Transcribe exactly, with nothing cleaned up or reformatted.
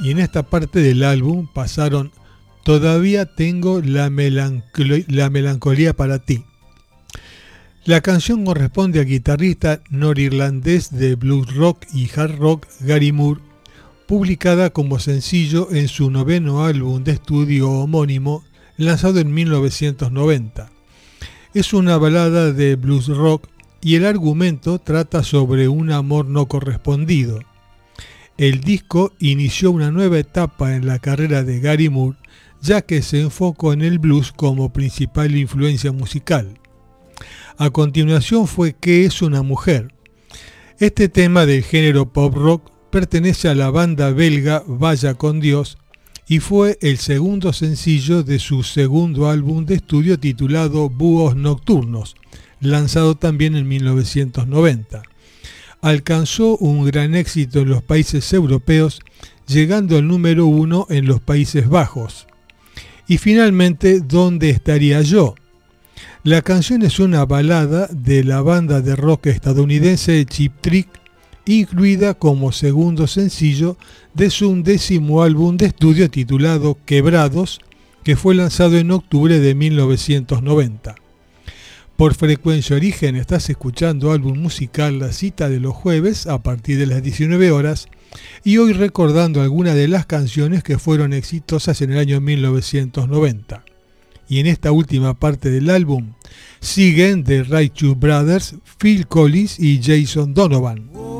y en esta parte del álbum pasaron Todavía tengo la, melancol- la melancolía para ti. La canción corresponde al guitarrista norirlandés de blues rock y hard rock Gary Moore, publicada como sencillo en su noveno álbum de estudio homónimo, lanzado en mil novecientos noventa. Es una balada de blues rock y el argumento trata sobre un amor no correspondido. El disco inició una nueva etapa en la carrera de Gary Moore, ya que se enfocó en el blues como principal influencia musical. A continuación fue ¿Qué es una mujer? Este tema del género pop rock pertenece a la banda belga Vaya con Dios y fue el segundo sencillo de su segundo álbum de estudio titulado Búhos Nocturnos, lanzado también en mil novecientos noventa. Alcanzó un gran éxito en los países europeos, llegando al número uno en los Países Bajos. Y finalmente, ¿Dónde estaría yo? La canción es una balada de la banda de rock estadounidense Cheap Trick, incluida como segundo sencillo de su undécimo álbum de estudio titulado Quebrados, que fue lanzado en octubre de mil novecientos noventa. Por Frecuencia Origen estás escuchando álbum musical La Cita de los jueves a partir de las diecinueve horas, y hoy recordando algunas de las canciones que fueron exitosas en el año mil novecientos noventa. Y en esta última parte del álbum siguen The Righteous Brothers, Phil Collins y Jason Donovan.